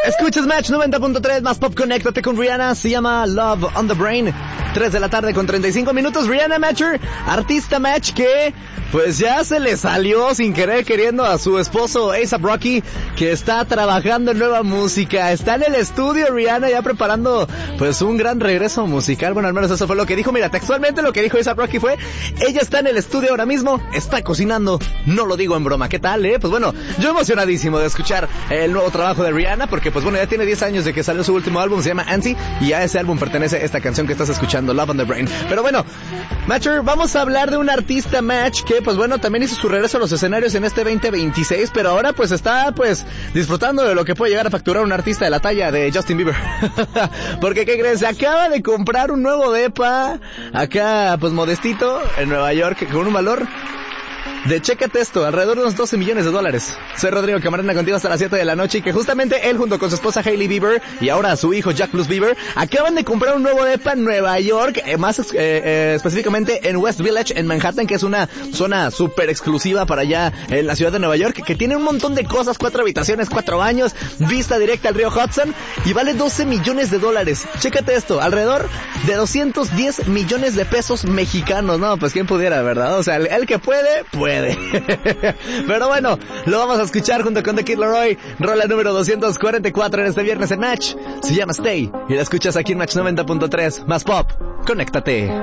Escuchas Match 90.3 más pop, conéctate con Rihanna, se llama Love on the Brain, 3 de la tarde con 35 minutos, Rihanna Matcher, artista Match que pues ya se le salió sin querer queriendo a su esposo A$AP Rocky, que está trabajando en nueva música, está en el estudio Rihanna ya preparando pues un gran regreso musical, bueno al menos eso fue lo que dijo, mira textualmente lo que dijo A$AP Rocky fue, ella está en el estudio ahora mismo, está cocinando, no lo digo en broma, ¿qué tal Pues bueno, yo emocionadísimo de escuchar el nuevo trabajo de Rihanna, porque pues bueno, ya tiene 10 años de que salió su último álbum, se llama Anti, y a ese álbum pertenece esta canción que estás escuchando, Love on the Brain. Pero bueno, Matcher, vamos a hablar de un artista Match que pues bueno, también hizo su regreso a los escenarios en este 2026, pero ahora pues está pues disfrutando de lo que puede llegar a facturar un artista de la talla de Justin Bieber. Porque ¿qué crees? Se acaba de comprar un nuevo depa, acá pues modestito, en Nueva York, con un valor de, chécate esto, alrededor de unos $12 millones. Soy Rodrigo Camarena contigo hasta las 7 de la noche, y que justamente él junto con su esposa Hailey Bieber y ahora su hijo Jack Plus Bieber acaban de comprar un nuevo depa en Nueva York, más específicamente en West Village, en Manhattan, que es una zona súper exclusiva para allá en la ciudad de Nueva York, que tiene un montón de cosas, 4 habitaciones, 4 baños, vista directa al río Hudson, y vale $12 millones. Chécate esto, alrededor de 210 millones de pesos mexicanos. No, pues quién pudiera, ¿verdad? O sea, el que puede. Pero bueno, lo vamos a escuchar junto con The Kid Laroi, rola número 244 en este viernes en Match. Se llama Stay y la escuchas aquí en Match 90.3 más pop. Conéctate.